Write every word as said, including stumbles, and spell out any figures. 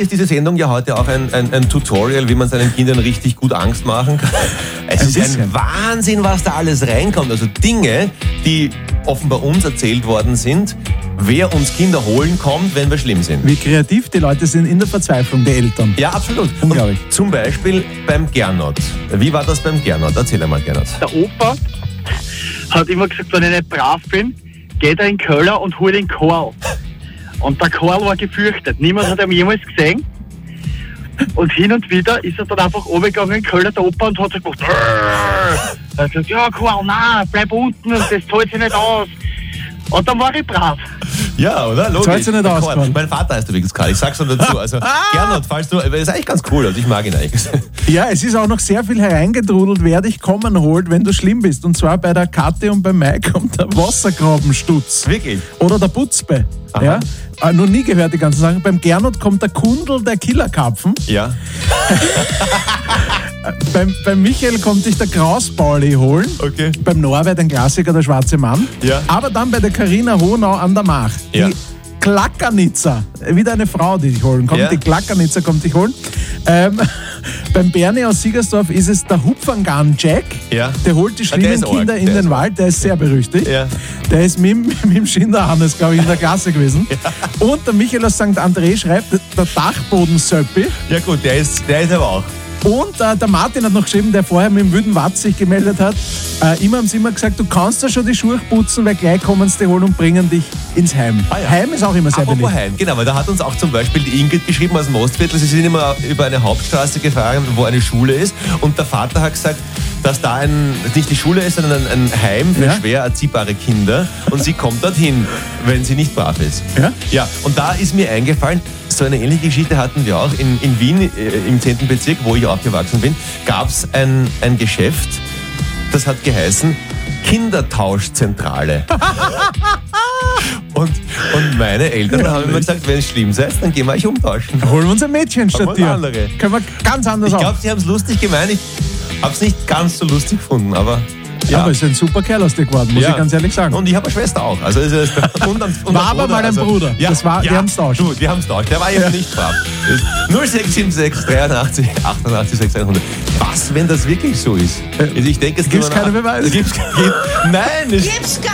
ist diese Sendung ja heute auch ein, ein, ein Tutorial, wie man seinen Kindern richtig gut Angst machen kann. Es Ein ist ein bisschen. Wahnsinn, was da alles reinkommt. Also Dinge, die offenbar uns erzählt worden sind, wer uns Kinder holen kommt, wenn wir schlimm sind. Wie kreativ die Leute sind in der Verzweiflung, die Eltern. Ja, absolut. Unglaublich. Und zum Beispiel beim Gernot. Wie war das beim Gernot? Erzähl einmal, Gernot. Der Opa hat immer gesagt, wenn ich nicht brav bin, geht er in den Keller und holt den Karl. Und der Karl war gefürchtet. Niemand hat ihn jemals gesehen. Und hin und wieder ist er dann einfach runtergegangen in den Keller, der Opa, und hat so gesagt, er hat gesagt, ja Karl, nein, bleib unten, das zahlt sich nicht aus. Und dann war ich brav. Ja, oder? Logisch. Zahlt sich nicht aus, Karl. Mein Vater heißt übrigens Karl, ich sag's nur dazu. Also Gernot, falls du, das ist eigentlich ganz cool, also ich mag ihn eigentlich. Ja, es ist auch noch sehr viel hereingedrudelt, wer dich kommen holt, wenn du schlimm bist. Und zwar bei der Kathi und bei Mike kommt der Wassergrabenstutz. Wirklich? Oder der Putzbe. Aha. Ja? Äh, noch nie gehört die ganzen Sachen. Beim Gernot kommt der Kundel der Killerkarpfen. Ja. Beim, beim Michael kommt dich der Kraus-Pauli holen. Okay. Beim Norbert ein Klassiker, der schwarze Mann. Ja. Aber dann bei der Carina Honau an der Mach. Ja. Die Klackernitzer, wieder eine Frau, die dich holen. Kommt Ja. die Klackernitzer, kommt dich holen. Ähm, beim Bernie aus Siegersdorf ist es der Hupfangan Jack. Ja. Der holt die Ah, der schlimmen ist arg, Kinder in der den ist Wald. Der ist sehr berüchtigt. Ja. Der ist mit, dem- mit dem Schinderhannes, glaube ich, in der Klasse gewesen. Und der Michael aus Sankt André schreibt, der Dachboden-Söppi. Ja gut, der ist, der ist aber auch. Und äh, der Martin hat noch geschrieben, der vorher mit dem Wüden Watz sich gemeldet hat. Äh, immer haben sie immer gesagt, du kannst ja schon die Schuhe putzen, weil gleich kommen sie die holen und bringen dich ins Heim. Ah, ja. Heim ist auch immer sehr Apropos beliebt. Heim, genau, weil da hat uns auch zum Beispiel die Ingrid geschrieben aus dem Mostviertel, sie sind immer über eine Hauptstraße gefahren, wo eine Schule ist und der Vater hat gesagt, dass da ein, nicht die Schule ist, sondern ein, ein Heim für Ja. schwer erziehbare Kinder und sie kommt dorthin, wenn sie nicht brav ist. Ja? Ja, und da ist mir eingefallen, so eine ähnliche Geschichte hatten wir auch in, in Wien, äh, im zehnten Bezirk, wo ich aufgewachsen bin, gab es ein, ein Geschäft, das hat geheißen Kindertauschzentrale. und, und meine Eltern haben immer gesagt, wenn es schlimm seid, dann gehen wir euch umtauschen. Holen wir uns ein Mädchen Haben wir statt dir. andere. Können wir ganz anders Ich auch. glaube, sie haben es lustig gemeint. Ich habe es nicht ganz so lustig gefunden, aber ja. Aber ist ein super Kerl aus dir geworden, muss Ja. ich ganz ehrlich sagen. Und ich habe eine Schwester auch. Also es ist, und, ein- und War ein aber mal ein Bruder. Ja, Das war- ja, wir haben's tauscht. Du, wir haben es tauscht. Der war ja, nicht brav. null sechs sieben sechs dreiundachtzig achtundachtzig sechshundert. Was, wenn das wirklich so ist? Also ich denke, es Gibt's gibt keine Beweise? Gibt's, gibt, nein, es, Gibt's gar